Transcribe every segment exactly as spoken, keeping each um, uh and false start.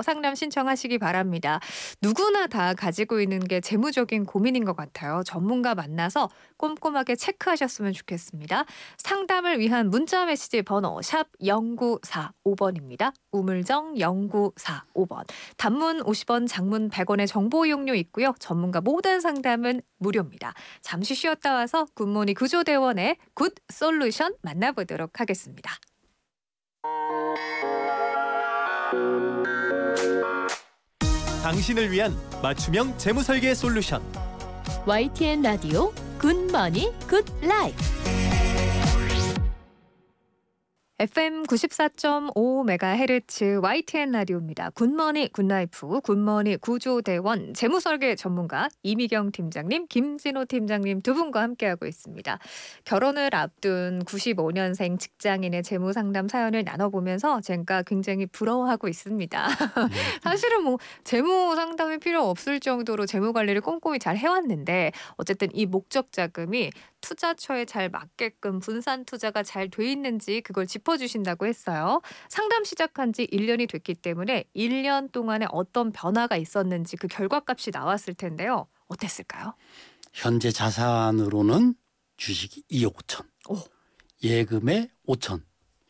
주시고 상담 신청하시기 바랍니다. 누구나 다 가지고 있는 게 재무적인 고민인 것 같아요. 전문가 만나서 꼼꼼하게 체크하셨으면 좋겠습니다. 상담을 위한 문자 메시지 번호 샵 영구사오 번입니다. 우물정 영구사오 번. 단문 오십 원, 장문 백 원의 정보 이용료 있고요. 전문가 모든 상담은 무료입니다. 잠시 쉬었다 와서 굿모닝 구조대원의 굿 솔루션 만나보도록 하겠습니다. 당신을 위한 맞춤형 재무설계 솔루션 와이티엔 라디오 굿머니 굿라이프 에프엠 구십사 점 오 메가헤르츠 와이티엔 라디오입니다. 굿머니 굿라이프 굿머니 구조대원 재무설계 전문가 이미경 팀장님, 김진호 팀장님 두 분과 함께하고 있습니다. 결혼을 앞둔 구십오 년생 직장인의 재무상담 사연을 나눠보면서 제가 굉장히 부러워하고 있습니다. 사실은 뭐 재무상담이 필요 없을 정도로 재무관리를 꼼꼼히 잘 해왔는데 어쨌든 이 목적 자금이 투자처에 잘 맞게끔 분산 투자가 잘 돼 있는지 그걸 짚어주신다고 했어요. 상담 시작한 지 일 년이 됐기 때문에 일 년 동안에 어떤 변화가 있었는지 그 결과값이 나왔을 텐데요. 어땠을까요? 현재 자산으로는 주식이 이억 오천, 오. 예금에 오천,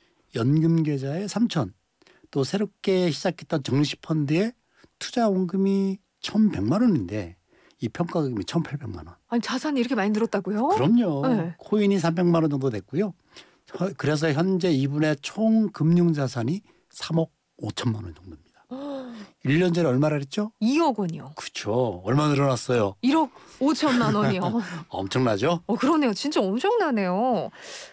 연금 계좌에 삼천, 또 새롭게 시작했던 정시펀드에 투자 원금이 천백만 원인데 이 평가금이 천팔백만 원. 아니 자산이 이렇게 많이 늘었다고요? 그럼요. 네. 코인이 삼백만 원 정도 됐고요. 그래서 현재 이분의 총 금융 자산이 삼억 오천만 원 정도입니다. 일 년 전에 얼마나 했죠? 이억 원이요. 그렇죠. 얼마 늘어났어요? 일억 오천만 원이요. 엄청나죠? 어, 그러네요. 진짜 엄청나네요.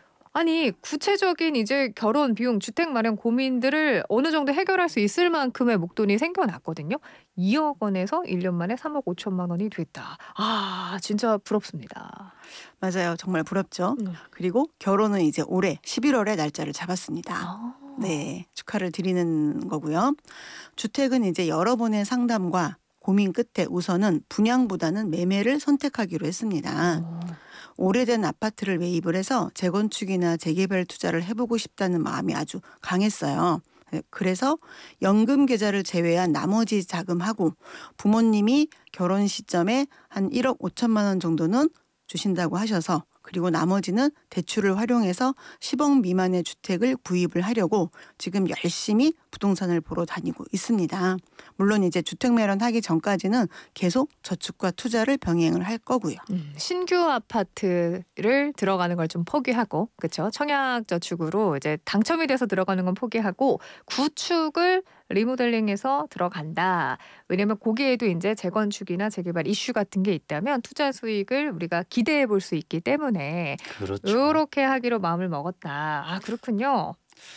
아니 구체적인 이제 결혼 비용 주택 마련 고민들을 어느 정도 해결할 수 있을 만큼의 목돈이 생겨났거든요. 이억 원에서 일 년 만에 삼억 오천만 원이 됐다. 아 진짜 부럽습니다. 맞아요. 정말 부럽죠. 음. 그리고 결혼은 이제 올해 십일월에 날짜를 잡았습니다. 아. 네, 축하를 드리는 거고요. 주택은 이제 여러 번의 상담과 고민 끝에 우선은 분양보다는 매매를 선택하기로 했습니다. 어. 오래된 아파트를 매입을 해서 재건축이나 재개발 투자를 해보고 싶다는 마음이 아주 강했어요. 그래서 연금 계좌를 제외한 나머지 자금하고 부모님이 결혼 시점에 한 일억 오천만 원 정도는 주신다고 하셔서 그리고 나머지는 대출을 활용해서 십억 미만의 주택을 구입을 하려고 지금 열심히 부동산을 보러 다니고 있습니다. 물론 이제 주택 마련하기 전까지는 계속 저축과 투자를 병행을 할 거고요. 음, 신규 아파트를 들어가는 걸 좀 포기하고 그렇죠. 청약저축으로 이제 당첨이 돼서 들어가는 건 포기하고 구축을 리모델링해서 들어간다. 왜냐하면 거기에도 이제 재건축이나 재개발 이슈 같은 게 있다면 투자 수익을 우리가 기대해 볼 수 있기 때문에 그렇죠. 이렇게 하기로 마음을 먹었다. 아 그렇군요.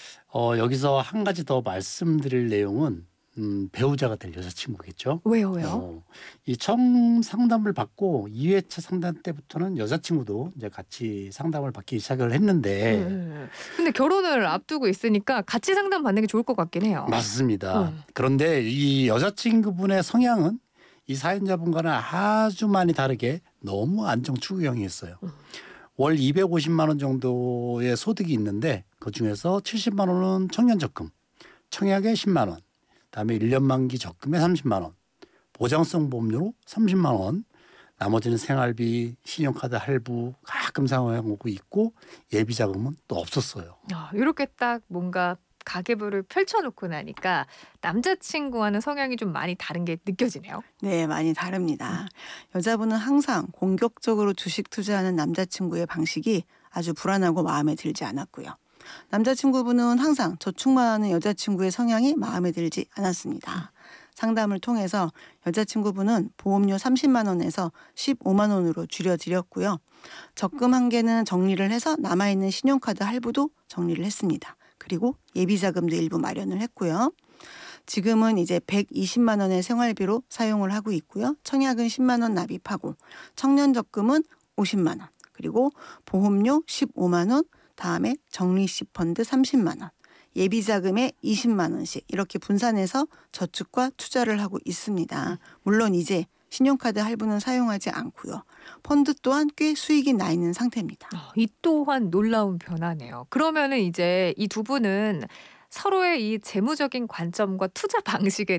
어, 여기서 한 가지 더 말씀드릴 내용은 음, 배우자가 될 여자친구겠죠. 왜요 왜요? 어, 이 처음 상담을 받고 이 회차 상담 때부터는 여자친구도 이제 같이 상담을 받기 시작을 했는데 음, 근데 결혼을 앞두고 있으니까 같이 상담 받는 게 좋을 것 같긴 해요. 맞습니다. 음. 그런데 이 여자친구분의 성향은 이 사연자분과는 아주 많이 다르게 너무 안정 추구형이었어요. 음. 월 이백오십만 원 정도의 소득이 있는데 그중에서 칠십만 원은 청년적금, 청약에 십만 원, 그다음에 일 년 만기 적금에 삼십만 원, 보장성 보험료로 삼십만 원, 나머지는 생활비, 신용카드 할부 가끔 사용하고 있고 예비자금은 또 없었어요. 아, 이렇게 딱 뭔가 가계부를 펼쳐놓고 나니까 남자친구와는 성향이 좀 많이 다른 게 느껴지네요. 네, 많이 다릅니다. 여자분은 항상 공격적으로 주식 투자하는 남자친구의 방식이 아주 불안하고 마음에 들지 않았고요. 남자친구분은 항상 저축만 하는 여자친구의 성향이 마음에 들지 않았습니다. 상담을 통해서 여자친구분은 보험료 삼십만 원에서 십오만 원으로 줄여드렸고요. 적금 한개는 정리를 해서 남아있는 신용카드 할부도 정리를 했습니다. 그리고 예비자금도 일부 마련을 했고요. 지금은 이제 백이십만 원의 생활비로 사용을 하고 있고요. 청약은 십만 원 납입하고 청년적금은 오십만 원 그리고 보험료 십오만 원 다음에 적립식 펀드 삼십만 원 예비자금에 이십만 원씩 이렇게 분산해서 저축과 투자를 하고 있습니다. 물론 이제 신용카드 할부는 사용하지 않고요. 펀드 또한 꽤 수익이 나 있는 상태입니다. 어, 이 또한 놀라운 변화네요. 그러면은 이제 이 두 분은 서로의 이 재무적인 관점과 투자 방식에